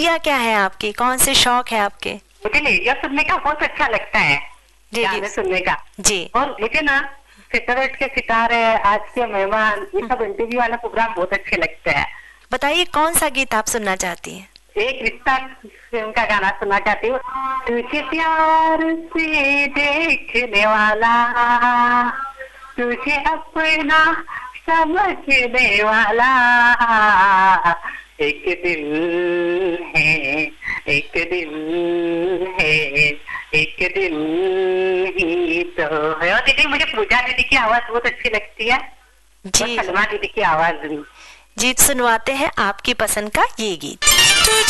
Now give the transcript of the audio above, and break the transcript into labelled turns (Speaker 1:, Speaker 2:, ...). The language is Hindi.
Speaker 1: रुचियाँ क्या है आपकी, कौन से शौक है आपके?
Speaker 2: मुझे रेडियो सुनने का बहुत अच्छा लगता है, गाने सुनने का
Speaker 1: जी।
Speaker 2: और मुझे ना सितारेट के सितारे, आज के मेहमान, ये सब इंटरव्यू वाला प्रोग्राम बहुत अच्छे लगते हैं।
Speaker 1: बताइए कौन सा गीत आप सुनना चाहती हैं?
Speaker 2: एक रिश्ता फिल्म का गाना सुनना चाहती हूँ। तुझे प्यार से देखने वाला, तुझे अपना समझने वाला, एक दिल है, एक दिल है, एक दिल ही तो है। और दीदी मुझे पूजा दीदी की आवाज बहुत अच्छी लगती है
Speaker 1: जी।
Speaker 2: सलमा दीदी की आवाज भी।
Speaker 1: जी सुनवाते हैं आपकी पसंद का ये गीत।